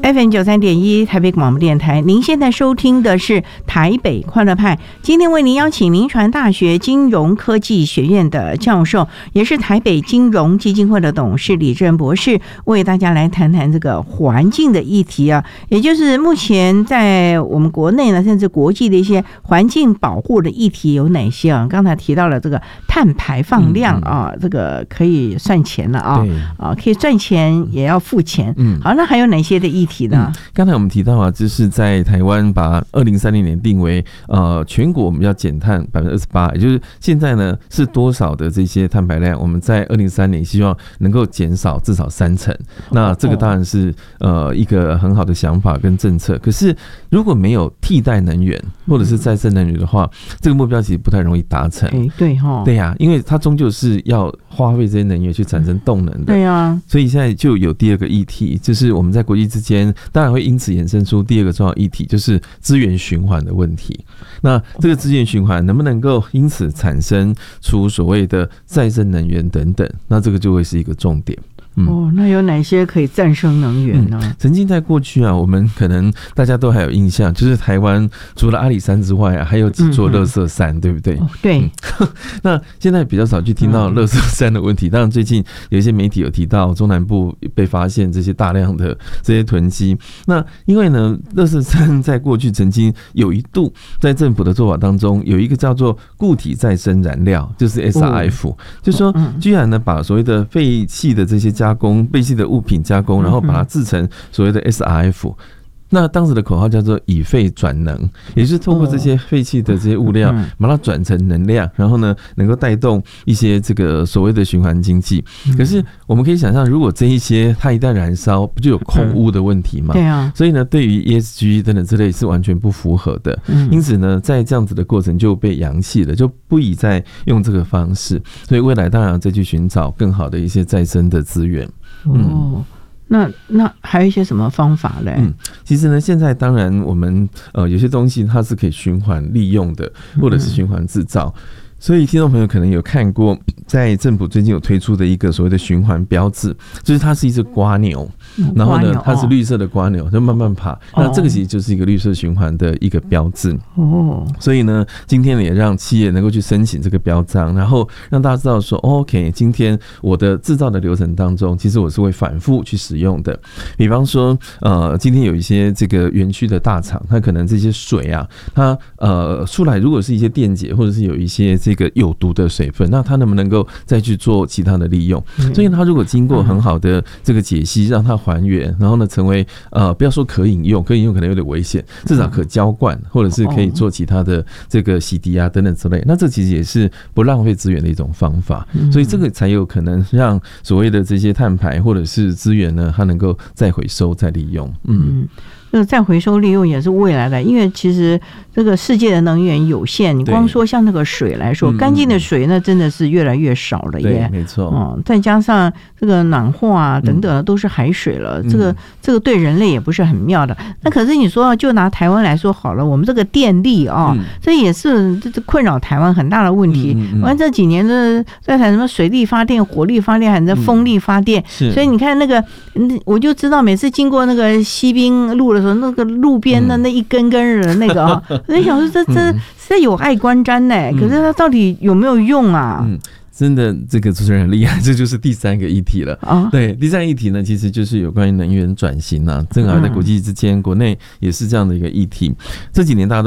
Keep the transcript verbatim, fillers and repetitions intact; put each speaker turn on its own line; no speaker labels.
F M 九三点一台北广播电台，您现在收听的是台北快乐派。今天为您邀请民传大学金融科技学院的教授，也是台北金融基金会的董事李正博士，为大家来谈谈这个环境的议题啊，也就是目前在我们国内呢，甚至国际的一些环境保护的议题有哪些啊？刚才提到了这个碳排放量啊，嗯嗯这个可以算钱了啊，啊，可以赚钱也要付钱。嗯，好，那还有哪些的议题？嗯，
刚才我们提到啊，就是在台湾把二零三零年定为呃全国我们要减碳百分之二十八，也就是现在呢是多少的这些碳排量，我们在二零三零希望能够减少至少三成。那这个当然是呃一个很好的想法跟政策。可是如果没有替代能源或者是再生能源的话，这个目标其实不太容易达成。
欸、对哈，
对呀、啊，因为它终究是要花费这些能源去产生动能的。
对啊，
所以现在就有第二个议题，就是我们在国际之间。当然会因此衍生出第二个重要议题，就是资源循环的问题。那这个资源循环能不能够因此产生出所谓的再生能源等等，那这个就会是一个重点。
嗯、哦，那有哪些可以再生能源呢、嗯？
曾经在过去啊，我们可能大家都还有印象，就是台湾除了阿里山之外啊，还有几座垃圾山，嗯、对不对？
哦、对、
嗯。那现在比较少去听到垃圾山的问题。当然，最近有一些媒体有提到中南部被发现这些大量的这些囤积。那因为呢，垃圾山在过去曾经有一度在政府的做法当中，有一个叫做固体再生燃料，就是 S R F，、哦、就说居然呢把所谓的废弃的这些加工废弃的物品加工，然后把它制成所谓的 S R F。那当时的口号叫做以废转能，也就是透过这些废弃的这些物料，把它转成能量，然后呢，能够带动一些这个所谓的循环经济。可是我们可以想象，如果这一些它一旦燃烧，不就有空污的问题吗？对啊。所以呢，对于 E S G 等等之类是完全不符合的。因此呢，在这样子的过程就被扬弃了，就不宜再用这个方式。所以未来当然要再去寻找更好的一些再生的资源。
嗯。哦，那那还有一些什么方法嘞？嗯，
其实呢，现在当然我们呃有些东西它是可以循环利用的，或者是循环制造。嗯，所以听众朋友可能有看过，在政府最近有推出的一个所谓的循环标志，就是它是一只蝸牛，然后呢，它是绿色的蝸牛，就慢慢爬。那这个其实就是一个绿色循环的一个标志。哦，所以呢，今天也让企业能够去申请这个标章，然后让大家知道说 ，OK， 今天我的制造的流程当中，其实我是会反复去使用的。比方说，呃，今天有一些这个园区的大厂，它可能这些水啊，它呃出来如果是一些电解，或者是有一些这个有毒的水分，那它能不能够再去做其他的利用？所以它如果经过很好的这个解析，让它还原，然后呢成为呃不要说可饮用，可饮用可能有点危险，至少可浇灌，或者是可以做其他的这个洗涤啊等等之类。那这其实也是不浪费资源的一种方法，所以这个才有可能让所谓的这些碳排或者是资源呢，它能够再回收再利用。嗯。
这个再回收利用也是未来的，因为其实这个世界的能源有限，你光说像那个水来说，干净的水那真的是越来越少了耶。
对，没错。
嗯，再加上这个暖化啊等等的都是海水了，嗯、这个这个对人类也不是很妙的。那可是你说就拿台湾来说好了，我们这个电力啊、哦嗯，这也是这困扰台湾很大的问题。完、嗯嗯、这几年的在谈什么水力发电、火力发电，还是风力发电、嗯，所以你看那个，我就知道每次经过那个西滨路的。那个路边的那一根根的那个啊，我在想说这这是有碍观瞻呢、欸，可是它到底有没有用啊？
嗯，真的，这个主持人很厉害，这就是第三个议题了。啊，对，第三个议题呢，其实就是有关于能源转型啊，正好在国际之间，国内也是这样的一个议题。这几年大家都